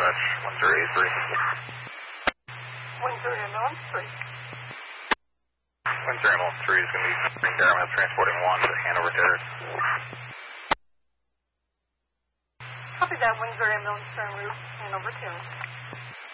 dispatch 1083. 10 ambulance 3. 10 ambulance 3 is going to be bringing Durham, transporting 1 to Hanover Terrace. Copy that, Windsor ambulance en route, Hanover Terrace.